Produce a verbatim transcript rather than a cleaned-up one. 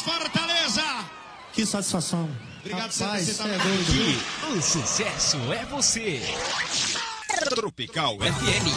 Fortaleza! Que satisfação. Obrigado por Rapaz, você estar é aqui. doido. O sucesso é você. Tropical F M.